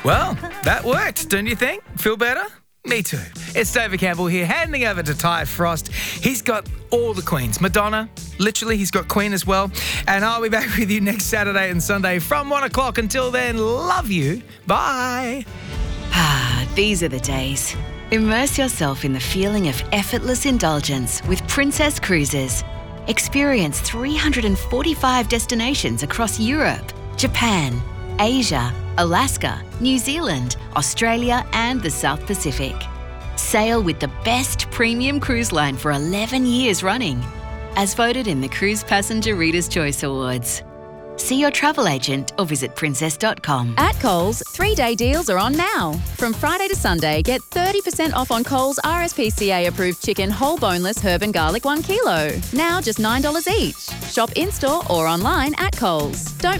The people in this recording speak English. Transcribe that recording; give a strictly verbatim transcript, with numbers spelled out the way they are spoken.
Well, that worked, don't you think? Feel better? Me too. It's David Campbell here, handing over to Ty Frost. He's got all the queens. Madonna, literally, he's got Queen as well. And I'll be back with you next Saturday and Sunday from one o'clock. Until then, love you. Bye. Ah, these are the days. Immerse yourself in the feeling of effortless indulgence with Princess Cruises. Experience three hundred forty-five destinations across Europe, Japan, Asia, Alaska, New Zealand, Australia and the South Pacific. Sail with the best premium cruise line for eleven years running, as voted in the Cruise Passenger Reader's Choice Awards. See your travel agent or visit princess dot com. At Coles, three-day deals are on now. From Friday to Sunday, get thirty percent off on Coles R S P C A-approved chicken whole boneless herb and garlic one kilo. Now just nine dollars each. Shop in-store or online at Coles. Don't